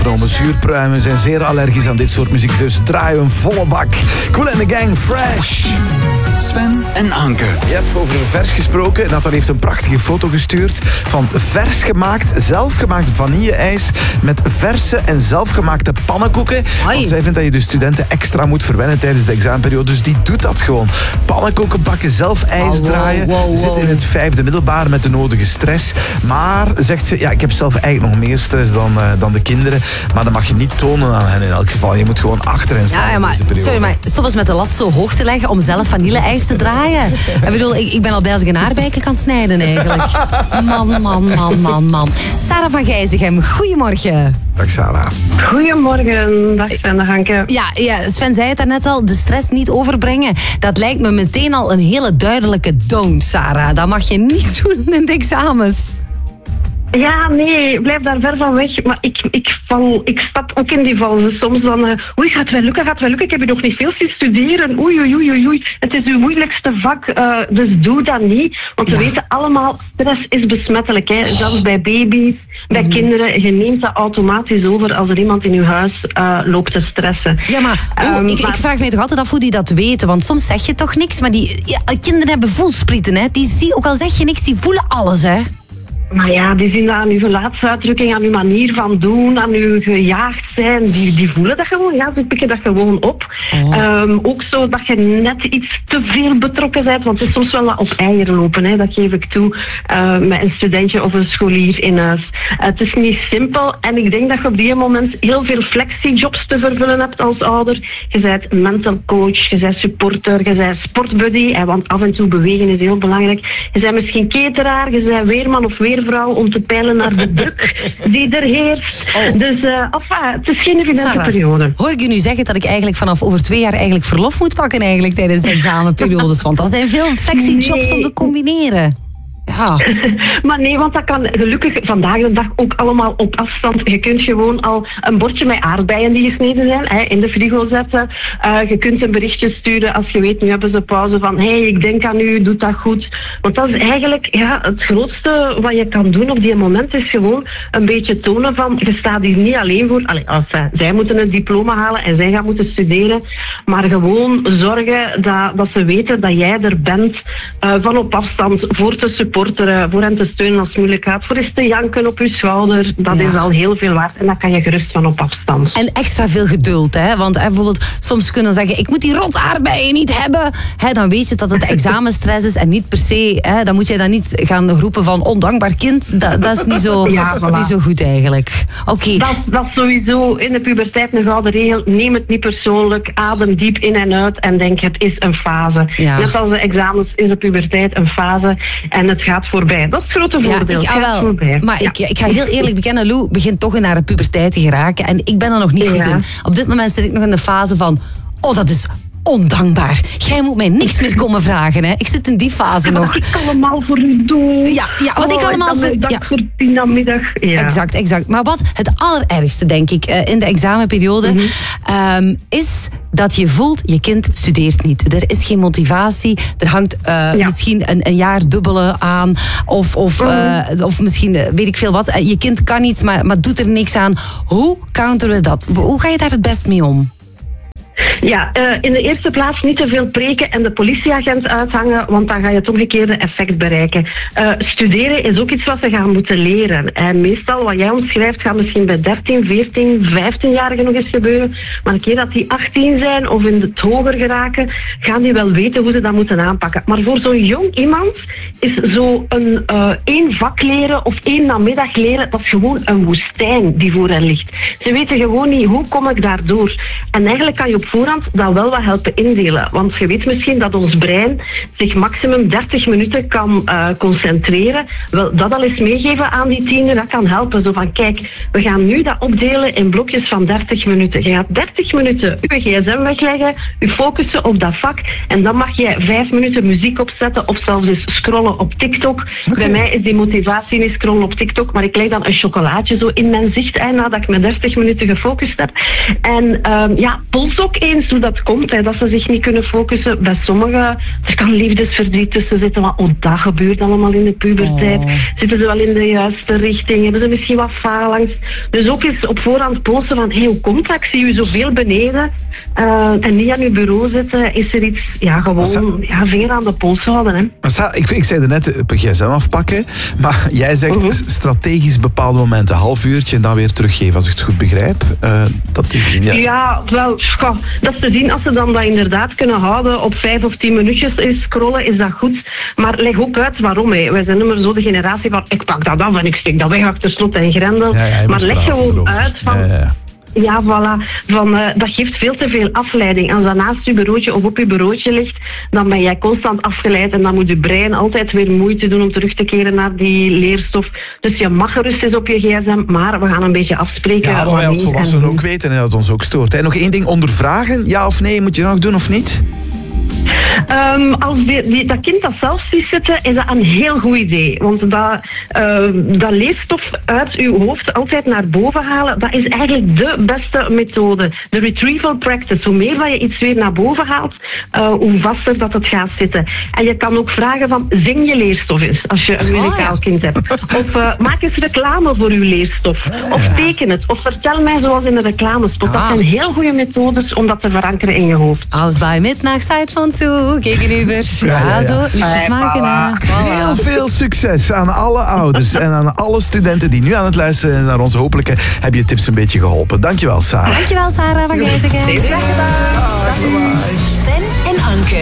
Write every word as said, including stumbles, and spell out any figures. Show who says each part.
Speaker 1: Zuurpruimen zijn zeer allergisch aan dit soort muziek, dus draai een volle bak. Kool and the Gang, Fresh.
Speaker 2: Sven en Anke.
Speaker 1: Je hebt over vers gesproken. Nathan heeft een prachtige foto gestuurd van vers gemaakt, zelfgemaakt vanille-ijs met verse en zelfgemaakte pannenkoeken. Want zij vindt dat je de studenten extra moet verwennen tijdens de examenperiode, dus die doet dat gewoon. Pannenkoeken bakken, zelf ijs
Speaker 3: wow,
Speaker 1: draaien.
Speaker 3: wow, wow.
Speaker 1: Zit in het vijfde middelbaar met de nodige stress. Maar, zegt ze, ja, ik heb zelf eigenlijk nog meer stress dan, uh, dan de kinderen. Maar dat mag je niet tonen aan hen in elk geval. Je moet gewoon achter hen staan
Speaker 3: ja, ja, maar,
Speaker 1: in deze periode.
Speaker 3: Sorry, maar soms met de lat zo hoog te leggen om zelf vanille-ijs te draaien. Ik bedoel, ik, ik ben al blij als ik een aardbeiken kan snijden eigenlijk. Man, man, man, man, man. Sarah van Gijzegem, goedemorgen.
Speaker 1: Dag Sarah.
Speaker 4: Goedemorgen, dag Sven de Hanke.
Speaker 3: Ja, ja, Sven zei het daarnet al, de stress niet overbrengen. Dat lijkt me meteen al een hele duidelijke don't, Sarah. Dat mag je niet doen in de examens.
Speaker 4: Ja, nee, blijf daar ver van weg. Maar ik, ik, val, ik stap ook in die val. Dus soms dan, uh, oei, gaat het wel lukken, gaat het wel lukken. Ik heb je nog niet veel zien studeren. Oei, oei, oei, oei. Het is uw moeilijkste vak, uh, dus doe dat niet. Want we ja. weten allemaal, stress is besmettelijk. Hè. Zelfs bij baby's, bij mm. kinderen. Je neemt dat automatisch over als er iemand in uw huis uh, loopt te stressen.
Speaker 3: Ja, maar, oh, um, ik, maar ik vraag me toch altijd af hoe die dat weten. Want soms zeg je toch niks, maar die ja, kinderen hebben voelsprieten. Hè. Die zien, ook al zeg je niks, die voelen alles, hè.
Speaker 4: Maar ja, die zien dat aan uw gelaatsuitdrukking, aan uw manier van doen, aan uw gejaagd zijn. Die, die voelen dat gewoon, ja, ze pikken dat gewoon op. Oh. Um, ook zo dat je net iets te veel betrokken bent, want het is soms wel wat op eieren lopen, hè, dat geef ik toe, uh, met een studentje of een scholier in huis. Uh, het is niet simpel en ik denk dat je op die moment heel veel flexijobs te vervullen hebt als ouder. Je bent mental coach, je bent supporter, je bent sportbuddy, hè, want af en toe bewegen is heel belangrijk. Je bent misschien cateraar, je bent weerman of weer vrouw om te peilen naar de druk die er heerst. Oh. Dus uh, enfin, het is geen evidente periode.
Speaker 3: Hoor ik je nu zeggen dat ik eigenlijk vanaf over twee jaar eigenlijk verlof moet pakken eigenlijk tijdens de examenperiodes? Want dat zijn veel flexi jobs nee. om te combineren. Ja.
Speaker 4: Maar nee, want dat kan gelukkig vandaag de dag ook allemaal op afstand. Je kunt gewoon al een bordje met aardbeien die gesneden zijn hè, in de frigo zetten. Uh, je kunt een berichtje sturen als je weet, nu hebben ze pauze van hé, hey, ik denk aan u, doe dat goed. Want dat is eigenlijk ja, het grootste wat je kan doen op die moment is gewoon een beetje tonen van je staat hier niet alleen voor. Allee, als zij, zij moeten een diploma halen en zij gaan moeten studeren, maar gewoon zorgen dat, dat ze weten dat jij er bent uh, van op afstand voor te supporten. Voor hen te steunen als het moeilijk gaat. Voor eens te janken op je schouder. Dat ja. is al heel veel waard. En dat kan je gerust van op afstand.
Speaker 3: En extra veel geduld. Hè? Want hè, bijvoorbeeld soms kunnen we zeggen ik moet die rot aardbeien niet hebben. Hè, dan weet je dat het examenstress is. En niet per se. Hè, dan moet je dan niet gaan roepen van ondankbaar kind. Dat, dat is niet zo, ja, voilà. niet zo goed eigenlijk. Okay.
Speaker 4: Dat, dat is sowieso in de puberteit een gouden regel. Neem het niet persoonlijk. Adem diep in en uit. En denk het is een fase. Ja. Net als de examens is de puberteit een fase. En het gaat voorbij. Dat is het grote voordeel.
Speaker 3: Ja, ik, ah, wel. Voorbij. Maar ja. ik, ik ga heel eerlijk bekennen, Lou begint toch in naar de puberteit te geraken. En ik ben er nog niet ja. goed in. Op dit moment zit ik nog in de fase van, oh, dat is ondankbaar. Jij moet mij niks meer komen vragen. Hè. Ik zit in die fase
Speaker 4: ja,
Speaker 3: nog.
Speaker 4: Wat ik allemaal voor u doe.
Speaker 3: Ja, ja wat oh, ik allemaal voor...
Speaker 4: Dag
Speaker 3: ja.
Speaker 4: voor tien namiddag. Ja.
Speaker 3: Exact, exact. Maar wat het allerergste, denk ik, in de examenperiode, mm-hmm. um, is dat je voelt, je kind studeert niet. Er is geen motivatie. Er hangt uh, ja. misschien een, een jaar dubbele aan. Of, of, mm-hmm. uh, of misschien, uh, weet ik veel wat. Uh, je kind kan niet, maar, maar doet er niks aan. Hoe counteren we dat? Hoe ga je daar het best mee om?
Speaker 4: Ja, uh, in de eerste plaats niet te veel preken en de politieagent uithangen, want dan ga je het omgekeerde effect bereiken. Uh, studeren is ook iets wat ze gaan moeten leren. En meestal, wat jij omschrijft, gaat misschien bij dertien, veertien, vijftien-jarigen nog eens gebeuren. Maar een keer dat die achttien zijn of in het hoger geraken, gaan die wel weten hoe ze dat moeten aanpakken. Maar voor zo'n jong iemand is zo een uh, één vak leren of één namiddag leren, dat is gewoon een woestijn die voor hen ligt. Ze weten gewoon niet, hoe kom ik daardoor? En eigenlijk kan je op voorhand dat wel wat helpen indelen. Want je weet misschien dat ons brein zich maximum dertig minuten kan uh, concentreren. Wel, dat al eens meegeven aan die tiener, dat kan helpen. Zo van, kijk, we gaan nu dat opdelen in blokjes van dertig minuten. Je gaat dertig minuten je gsm wegleggen, je focussen op dat vak en dan mag jij vijf minuten muziek opzetten of zelfs eens scrollen op TikTok. Okay. Bij mij is die motivatie niet scrollen op TikTok, maar ik leg dan een chocolaatje zo in mijn zicht, hè, nadat ik me dertig minuten gefocust heb. En um, ja, pols ook eens eens hoe dat komt, hè, dat ze zich niet kunnen focussen. Bij sommigen, er kan liefdesverdriet tussen zitten, want oh, dat gebeurt allemaal in de puberteit. Oh. Zitten ze wel in de juiste richting? Hebben ze misschien wat phalanx? Dus ook eens op voorhand polsen van, hey, hoe komt dat? Ik zie u zoveel beneden. Uh, en niet aan uw bureau zitten, is er iets, ja, gewoon ja, vinger aan de pols houden. Hè.
Speaker 1: Maar ik, ik zei er net, op een gsm afpakken, maar jij zegt uh-huh. strategisch bepaalde momenten, half uurtje en dan weer teruggeven, als ik het goed begrijp. Uh, dat is, ja.
Speaker 4: ja, wel, ska, dat is te zien, als ze dan dat inderdaad kunnen houden op vijf of tien minuutjes scrollen, is dat goed. Maar leg ook uit waarom. Hè. Wij zijn nummer zo de generatie van, ik pak dat af en ik steek dat weg achter slot en grendel. Ja, ja, maar leg gewoon erover. uit van... Ja, ja. Ja, voilà. Van, uh, dat geeft veel te veel afleiding. Als dat naast je bureautje of op je bureautje ligt, dan ben jij constant afgeleid en dan moet je brein altijd weer moeite doen om terug te keren naar die leerstof. Dus je mag gerust eens op je gsm, maar we gaan een beetje afspreken.
Speaker 1: Ja, maar wij als volwassenen ook weten en dat ons ook stoort. Hè. Nog één ding, ondervragen, ja of nee, moet je dat nog doen of niet?
Speaker 4: Um, als die, die, dat kind dat zelf ziet zitten, is dat een heel goed idee. Want dat, uh, dat leerstof uit uw hoofd altijd naar boven halen, dat is eigenlijk de beste methode. De retrieval practice. Hoe meer dat je iets weer naar boven haalt, uh, hoe vaster dat het gaat zitten. En je kan ook vragen van, zing je leerstof eens, als je een muzikaal kind hebt. Of uh, maak eens reclame voor uw leerstof. Of teken het. Of vertel mij zoals in de reclamespot. Dat zijn heel goede methodes om dat te verankeren in je hoofd.
Speaker 3: Als bij Midnight Side van Sue, gegenüber. Ja, ja, ja. Zo, liedjes maken. Voilà.
Speaker 1: Heel veel succes aan alle ouders en aan alle studenten die nu aan het luisteren naar ons. Hopelijk heb je tips een beetje geholpen. Dankjewel, Sarah.
Speaker 3: Dankjewel, Sarah van Gijzegen.
Speaker 5: Sven en Anke.